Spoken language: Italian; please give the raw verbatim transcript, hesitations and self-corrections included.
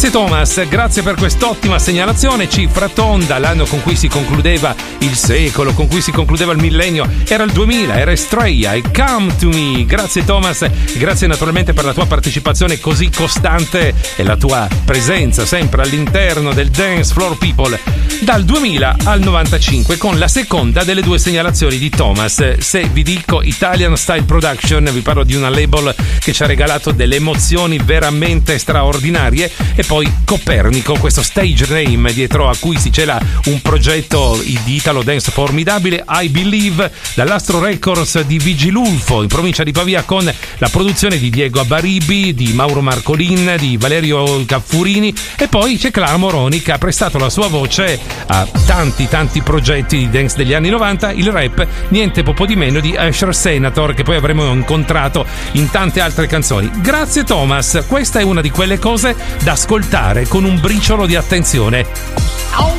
Grazie Thomas, grazie per quest'ottima segnalazione. Cifra tonda, l'anno con cui si concludeva il secolo, con cui si concludeva il millennio, era il duemila, era Estrella e Come to Me. Grazie Thomas, grazie naturalmente per la tua partecipazione così costante e la tua presenza sempre all'interno del Dance Floor People dal duemila al novantacinque, con la seconda delle due segnalazioni di Thomas. Se vi dico Italian Style Production, vi parlo di una label che ci ha regalato delle emozioni veramente straordinarie. E poi Copernico, questo stage name dietro a cui si cela un progetto di Italo Dance formidabile, I Believe, dall'Astro Records di Vigilulfo in provincia di Pavia, con la produzione di Diego Abaribi, di Mauro Marcolin, di Valerio Caffurini, e poi c'è Clara Moroni che ha prestato la sua voce a tanti tanti progetti di dance degli anni novanta, il rap, niente poco di meno di Usher Senator, che poi avremo incontrato in tante altre canzoni. Grazie Thomas, questa è una di quelle cose da ascoltare con un briciolo di attenzione.